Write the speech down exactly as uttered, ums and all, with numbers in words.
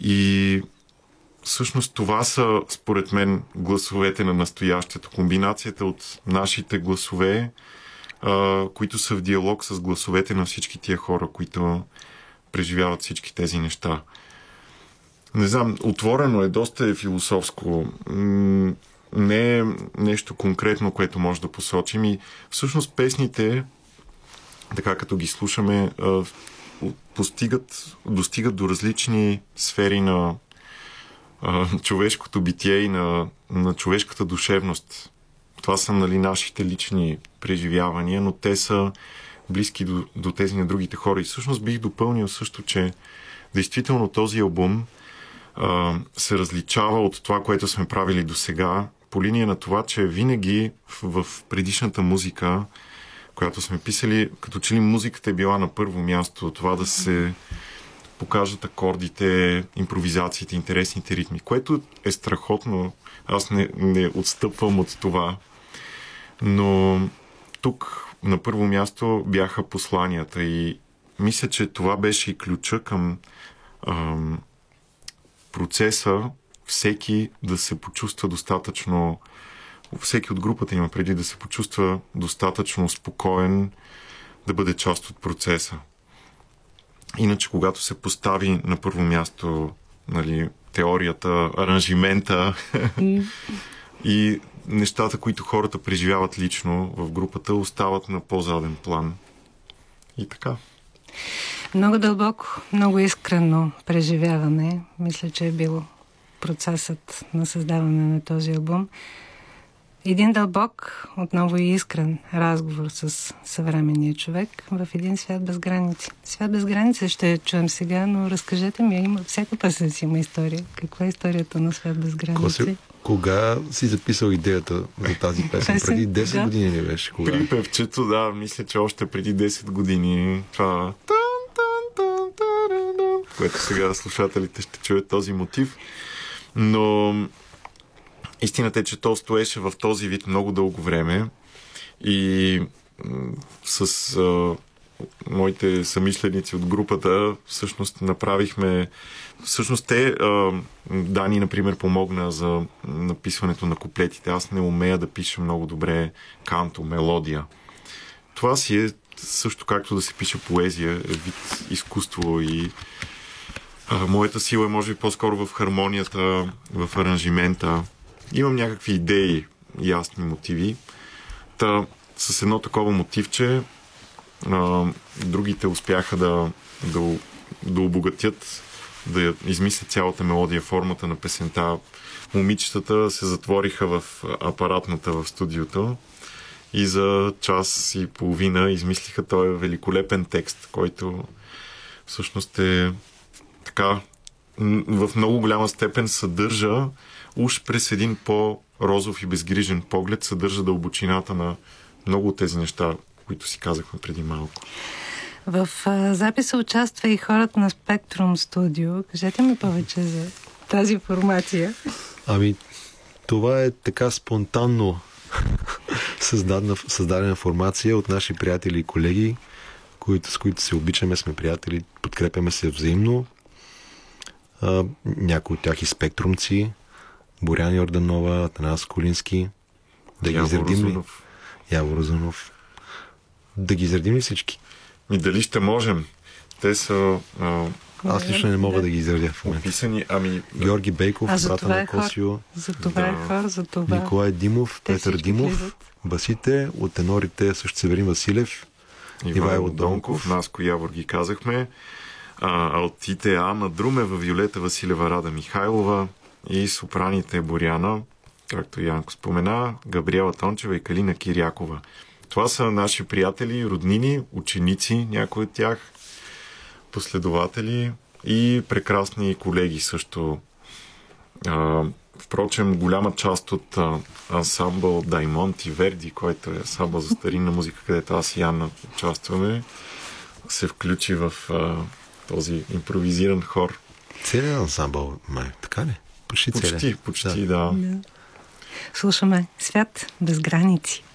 И всъщност това са, според мен, гласовете на настоящето. Комбинацията от нашите гласове, а, които са в диалог с гласовете на всички тия хора, които преживяват всички тези неща. Не знам, отворено е, доста е философско. Не е нещо конкретно, което може да посочим. И всъщност песните, така като ги слушаме, постигат, достигат до различни сфери на човешкото битие и на, на човешката душевност. Това са, нали, нашите лични преживявания, но те са близки до, до тези на другите хора. И всъщност бих допълнил също, че действително този албум а, се различава от това, което сме правили до сега, по линия на това, че винаги в, в предишната музика, която сме писали, като че ли музиката е била на първо място, това да се покажат акордите, импровизациите, интересните ритми, което е страхотно. Аз не, не отстъпвам от това. Но тук на първо място бяха посланията и мисля, че това беше и ключа към ам, процеса всеки да се почувства достатъчно, всеки от групата има преди да се почувства достатъчно спокоен, да бъде част от процеса. Иначе, когато се постави на първо място, нали, теорията, аранжимента mm. и нещата, които хората преживяват лично в групата, остават на по-заден план. И така. Много дълбоко, много искрено преживяване. Мисля, че е било процесът на създаване на този албум. Един дълбок, отново и искрен разговор с съвременния човек в един свят без граници. Свят без граници ще чуем сега, но разкажете ми, има, всяка песен си има история. Каква е историята на Свят без граници? Кога си записал идеята за тази песен? Песен? Преди десет Да. години ли беше? Кога? При певчето, да, мисля, че още преди десет години това, което сега слушателите ще чуят този мотив. Но истината е, че то стоеше в този вид много дълго време и с а, моите съмишленици от групата всъщност направихме... Всъщност те... А, Дани, например, помогна за написването на куплетите. Аз не умея да пиша много добре канто, мелодия. Това си е също както да се пише поезия, е вид изкуство и а, моята сила е може би по-скоро в хармонията, в аранжимента. Имам някакви идеи, ясни мотиви. Та, с едно такова мотивче а, другите успяха да, да, да обогатят, да измислят цялата мелодия, формата на песента. Момичетата се затвориха в апаратната в студиото и за час и половина измислиха този великолепен текст, който всъщност е така в много голяма степен съдържа уж през един по-розов и безгрижен поглед съдържа дълбочината на много от тези неща, които си казахме преди малко. В а, записа участва и хората на Spectrum Studio. Кажете ми повече за тази формация. Ами, това е така спонтанно създадена, създадена формация от наши приятели и колеги, които, с които се обичаме, сме приятели, подкрепяме се взаимно. А, някои от тях и спектрумци, Боряна Йорданова, Атанас Колински. Да ги изредим ли? Яво Розанов. Да ги изредим ли всички? И дали ще можем? Те са... А... Аз лично не мога да, да ги изредя в момента. Описани, ами... Георги Бейков, брата на Косио. За това е хор, за това... Николай Димов, Те Петър Димов, влизат. басите, от тенорите също Северин Василев, Ивайло Донков, Наско Явор ги казахме, а, алтите Ана Друмева, Виолета Василева, Рада Михайлова и сопраните Боряна, както Янко спомена, Габриела Тончева и Калина Кирякова. Това са наши приятели, роднини, ученици, някои от тях, последователи и прекрасни колеги също. А, впрочем, голяма част от а, ансамбъл Даймонд и Верди, който е ансамбъл за старинна музика, където аз и Анна участваме, се включи в а, този импровизиран хор. Целият ансамбъл, май, така ли? Почти, почти, целият. почти, да. да. Слушаме Свят без граници.